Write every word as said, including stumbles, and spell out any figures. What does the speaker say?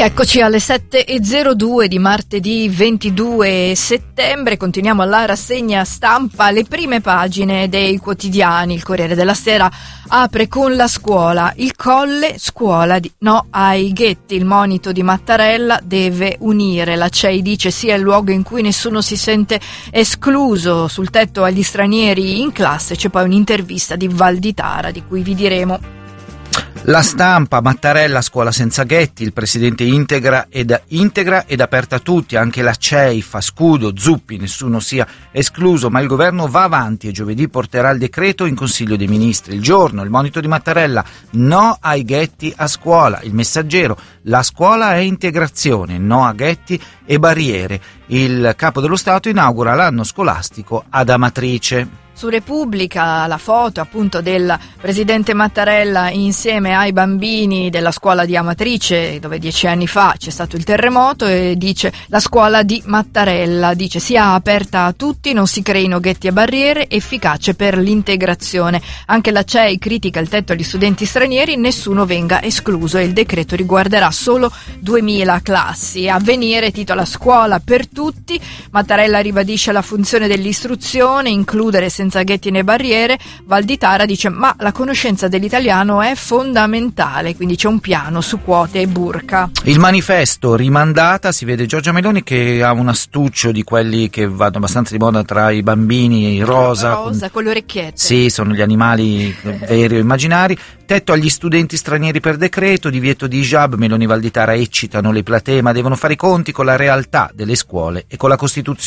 Rieccoci alle sette e zero due di martedì ventidue settembre, continuiamo alla rassegna stampa, le prime pagine dei quotidiani. Il Corriere della Sera apre con la scuola, il Colle, scuola di no ai ghetti, il monito di Mattarella deve unire, la C E I dice sia il luogo in cui nessuno si sente escluso, sul tetto agli stranieri in classe. C'è poi un'intervista di Valditara di cui vi diremo. La Stampa, Mattarella, scuola senza ghetti, il presidente integra ed, integra ed aperta a tutti, anche la C E I fa scudo, zuppi, nessuno sia escluso, ma il governo va avanti e giovedì porterà il decreto in Consiglio dei Ministri. Il Giorno, il monito di Mattarella, no ai ghetti a scuola, il Messaggero, la scuola è integrazione, no a ghetti e barriere, il Capo dello Stato inaugura l'anno scolastico ad Amatrice. Su Repubblica la foto appunto del presidente Mattarella insieme ai bambini della scuola di Amatrice, dove dieci anni fa c'è stato il terremoto, e dice la scuola di Mattarella, dice sia aperta a tutti, non si creino ghetti e barriere, efficace per l'integrazione. Anche la C E I critica il tetto agli studenti stranieri, nessuno venga escluso e il decreto riguarderà solo duemila classi. Avvenire titola scuola per tutti, Mattarella ribadisce la funzione dell'istruzione, includere senza ghetti né barriere. Valditara dice ma la conoscenza dell'italiano è fondamentale, quindi c'è un piano su quote e burca. Il Manifesto, rimandata, si vede Giorgia Meloni che ha un astuccio di quelli che vanno abbastanza di moda tra i bambini, rosa, rosa con, con le orecchiette. Sì, sono gli animali veri o immaginari. Tetto agli studenti stranieri per decreto, divieto di hijab, Meloni e Valditara eccitano le platee, ma devono fare i conti con la realtà delle scuole e con la Costituzione.